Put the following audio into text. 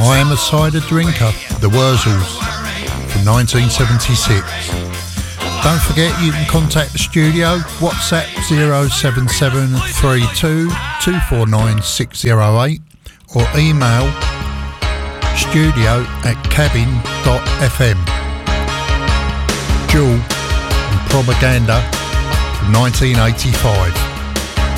I Am a Cider Drinker, The Wurzels, from 1976. Don't forget you can contact the studio, WhatsApp 07732 249 608 or email studio@cabin.fm. Jewel and Propaganda from 1985.